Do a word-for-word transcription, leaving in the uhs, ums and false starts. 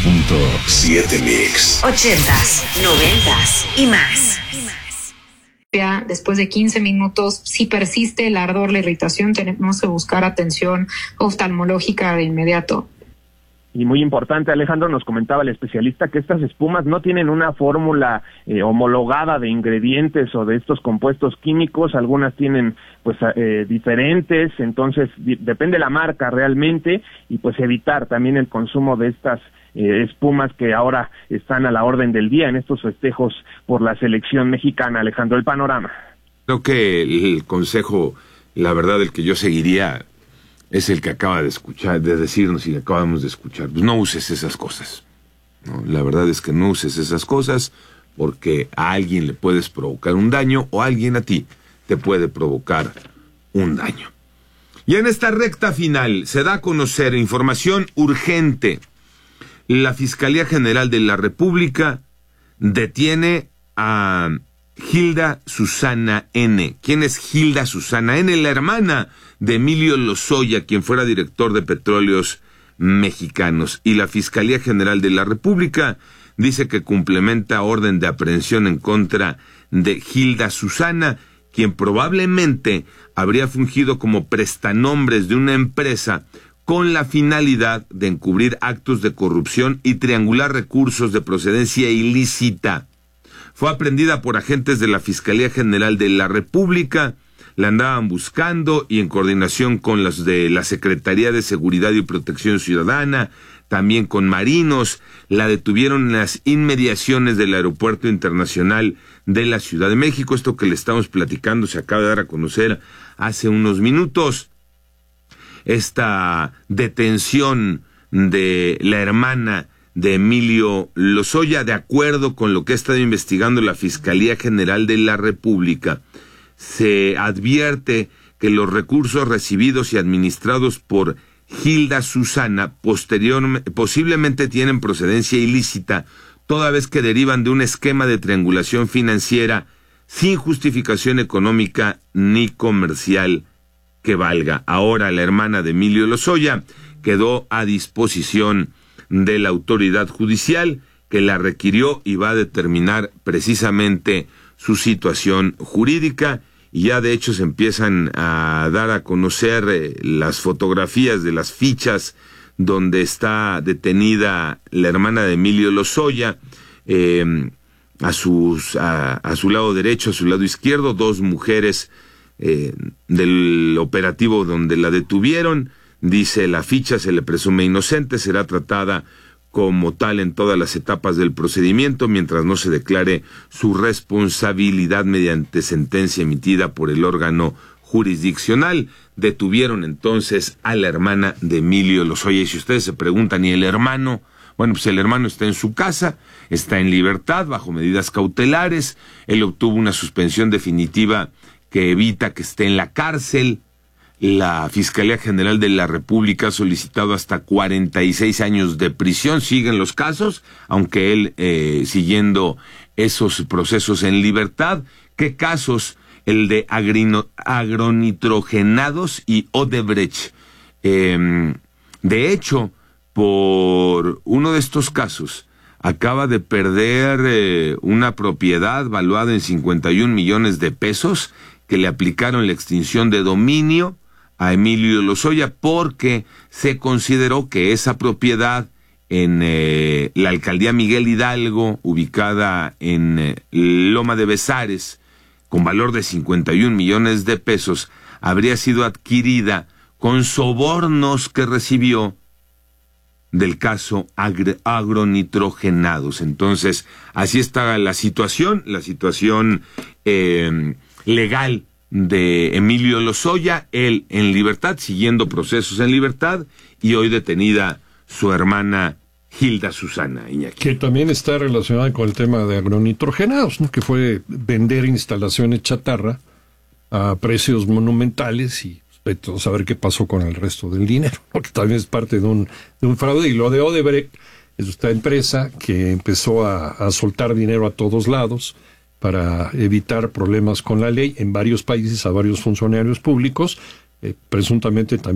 punto siete Mix. Ochentas, noventas y más. Ya después de quince minutos, si persiste el ardor, la irritación, tenemos que buscar atención oftalmológica de inmediato. Y muy importante, Alejandro, nos comentaba el especialista que estas espumas no tienen una fórmula eh, homologada de ingredientes o de estos compuestos químicos, algunas tienen pues eh, diferentes, entonces di- depende la marca realmente, y pues evitar también el consumo de estas eh, espumas que ahora están a la orden del día en estos festejos por la selección mexicana. Alejandro, el panorama. Creo que el consejo, la verdad, el que yo seguiría es el que acaba de escuchar, de decirnos y que acabamos de escuchar. Pues no uses esas cosas, ¿no? La verdad es que no uses esas cosas porque a alguien le puedes provocar un daño o alguien a ti te puede provocar un daño. Y en esta recta final se da a conocer información urgente. La Fiscalía General de la República detiene a Gilda Susana N. ¿Quién es Gilda Susana N? La hermana de Emilio Lozoya, quien fuera director de Petróleos Mexicanos. Y la Fiscalía General de la República dice que complementa orden de aprehensión en contra de Gilda Susana, quien probablemente habría fungido como prestanombres de una empresa con la finalidad de encubrir actos de corrupción y triangular recursos de procedencia ilícita. Fue aprehendida por agentes de la Fiscalía General de la República, la andaban buscando y en coordinación con los de la Secretaría de Seguridad y Protección Ciudadana, también con marinos, la detuvieron en las inmediaciones del Aeropuerto Internacional de la Ciudad de México. Esto que le estamos platicando se acaba de dar a conocer hace unos minutos. Esta detención de la hermana de Emilio Lozoya, de acuerdo con lo que ha estado investigando la Fiscalía General de la República, se advierte que los recursos recibidos y administrados por Gilda Susana posterior, posiblemente tienen procedencia ilícita, toda vez que derivan de un esquema de triangulación financiera sin justificación económica ni comercial que valga. Ahora la hermana de Emilio Lozoya quedó a disposición de la autoridad judicial que la requirió y va a determinar precisamente su situación jurídica, y ya de hecho se empiezan a dar a conocer eh, las fotografías de las fichas donde está detenida la hermana de Emilio Lozoya, eh, a, sus, a, a su lado derecho, a su lado izquierdo, dos mujeres eh, del operativo donde la detuvieron. Dice la ficha, se le presume inocente, será tratada como tal en todas las etapas del procedimiento mientras no se declare su responsabilidad mediante sentencia emitida por el órgano jurisdiccional. Detuvieron entonces a la hermana de Emilio Lozoya. Y si ustedes se preguntan, ¿y el hermano? Bueno, pues el hermano está en su casa, está en libertad, bajo medidas cautelares. Él obtuvo una suspensión definitiva que evita que esté en la cárcel. La Fiscalía General de la República ha solicitado hasta cuarenta y seis años de prisión. Siguen los casos, aunque él eh, siguiendo esos procesos en libertad. ¿Qué casos? El de agrino, agronitrogenados y Odebrecht. Eh, de hecho, por uno de estos casos, acaba de perder eh, una propiedad valuada en cincuenta y un millones de pesos que le aplicaron la extinción de dominio a Emilio Lozoya porque se consideró que esa propiedad en eh, la alcaldía Miguel Hidalgo, ubicada en eh, Loma de Bezares, con valor de cincuenta y un millones de pesos, habría sido adquirida con sobornos que recibió del caso agr- agronitrogenados. Entonces, así está la situación, la situación eh, legal de Emilio Lozoya, él en libertad, siguiendo procesos en libertad, y hoy detenida su hermana Gilda Susana, Iñaki. Que también está relacionada con el tema de agronitrogenados, ¿no? Que fue vender instalaciones chatarra a precios monumentales y pues, saber qué pasó con el resto del dinero, porque también es parte de un, de un fraude. Y lo de Odebrecht es esta empresa que empezó a, a soltar dinero a todos lados para evitar problemas con la ley en varios países a varios funcionarios públicos, eh, presuntamente también